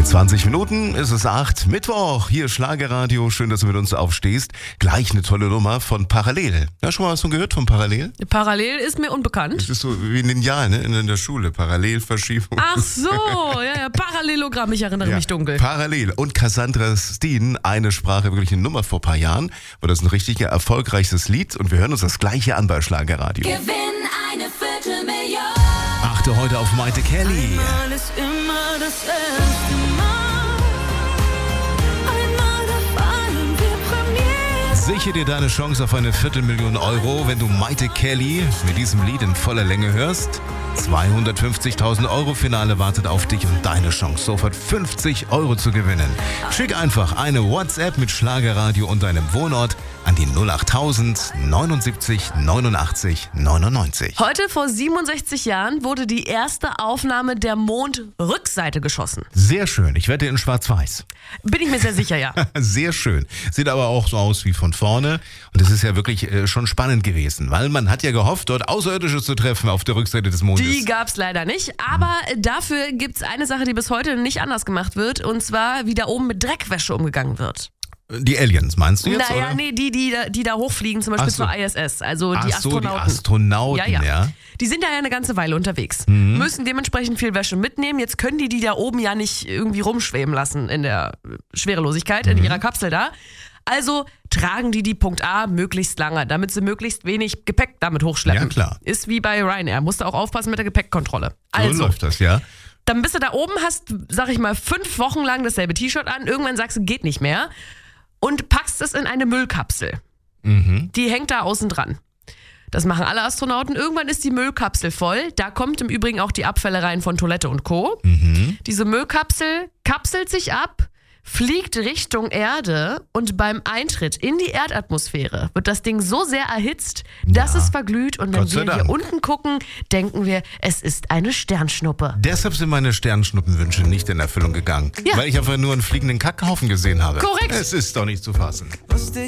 20 Minuten ist es 8, Mittwoch, hier Schlagerradio, schön, dass du mit uns aufstehst. Gleich eine tolle Nummer von Parallel. Ja, schon mal was von gehört von Parallel? Parallel ist mir unbekannt. Das ist so wie Lineal, ne? In der Schule, Parallelverschiebung. Ach so, ja, Parallelogramm, ich erinnere mich dunkel. Parallel und Cassandra Steen, eine Sprache, wirklich eine Nummer vor ein paar Jahren. War das ein richtig erfolgreiches Lied und wir hören uns das Gleiche an bei Schlagerradio. Gewinn eine Viertelmillion. Achte heute auf Maite Kelly. Einmal ist immer das erste Mal. Einmal erfahren wir Premiere. Sichere dir deine Chance auf eine Viertelmillion Euro, wenn du Maite Kelly mit diesem Lied in voller Länge hörst. 250.000 Euro Finale wartet auf dich und deine Chance, sofort 50 Euro zu gewinnen. Schick einfach eine WhatsApp mit Schlagerradio und deinem Wohnort an die 08000 79 89 99. Heute vor 67 Jahren wurde die erste Aufnahme der Mondrückseite geschossen. Sehr schön, ich wette in schwarz-weiß. Bin ich mir sehr sicher, ja. Sehr schön. Sieht aber auch so aus wie von vorne. Und es ist ja wirklich schon spannend gewesen, weil man hat ja gehofft, dort Außerirdische zu treffen auf der Rückseite des Mondes. Die gab's leider nicht, aber dafür gibt's eine Sache, die bis heute nicht anders gemacht wird, und zwar, wie da oben mit Dreckwäsche umgegangen wird. Die Aliens, meinst du jetzt? Naja, oder? nee, die da hochfliegen, zum Beispiel Ach so. zur ISS, also die Astronauten. Die Astronauten, ja. Die sind da ja eine ganze Weile unterwegs, müssen dementsprechend viel Wäsche mitnehmen. Jetzt können die da oben ja nicht irgendwie rumschweben lassen in der Schwerelosigkeit, in ihrer Kapsel da. Also tragen die Punkt A möglichst lange, damit sie möglichst wenig Gepäck damit hochschleppen. Ja, klar. Ist wie bei Ryanair, musst du auch aufpassen mit der Gepäckkontrolle. Also, So läuft das, ja. dann bist du da oben, hast, sag ich mal, 5 Wochen lang dasselbe T-Shirt an, irgendwann sagst du, geht nicht mehr und packst es in eine Müllkapsel. Die hängt da außen dran. Das machen alle Astronauten. Irgendwann ist die Müllkapsel voll. Da kommt im Übrigen auch die Abfälle rein von Toilette und Co. Diese Müllkapsel kapselt sich ab, fliegt Richtung Erde und beim Eintritt in die Erdatmosphäre wird das Ding so sehr erhitzt, dass es verglüht, und wenn Gott sei wir hier Dank. unten gucken, denken wir, es ist eine Sternschnuppe. Deshalb sind meine Sternschnuppenwünsche nicht in Erfüllung gegangen. Ja. Weil ich einfach nur einen fliegenden Kackhaufen gesehen habe. Korrekt. Es ist doch nicht zu fassen.